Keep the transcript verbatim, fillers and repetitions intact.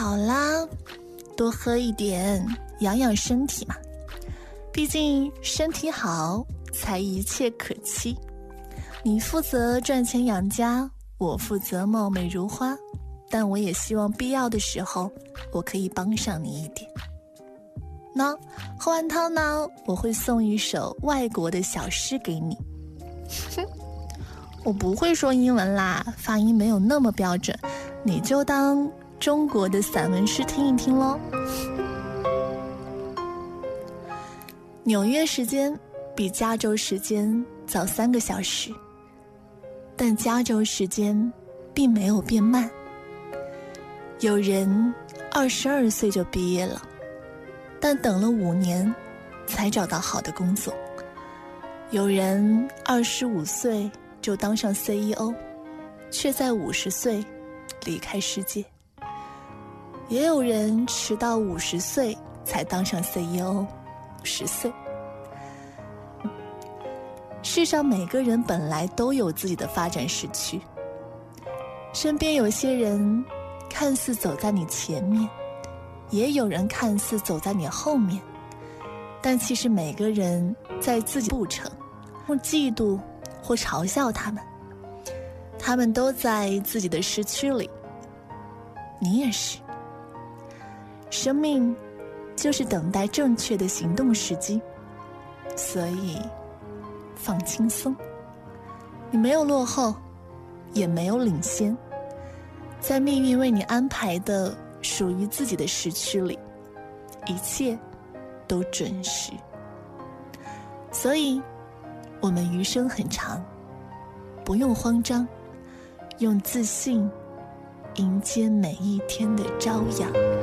好啦，多喝一点，养养身体嘛。毕竟身体好，才一切可期。你负责赚钱养家，我负责貌美如花，但我也希望必要的时候，我可以帮上你一点。那喝完汤呢，我会送一首外国的小诗给你。我不会说英文啦，发音没有那么标准，你就当中国的散文诗听一听咯。纽约时间比加州时间早三个小时，但加州时间并没有变慢。有人二十二岁就毕业了，但等了五年才找到好的工作。有人二十五岁就当上 C E O， 却在五十岁离开世界。也有人迟到五十岁才当上 C E O， 十岁。世上每个人本来都有自己的发展时区，身边有些人看似走在你前面，也有人看似走在你后面，但其实每个人在自己步程，用嫉妒或嘲笑他们，他们都在自己的时区里，你也是。生命就是等待正确的行动时机，所以放轻松，你没有落后，也没有领先，在命运为你安排的属于自己的时区里，一切都准时。所以我们余生很长，不用慌张，用自信迎接每一天的朝阳。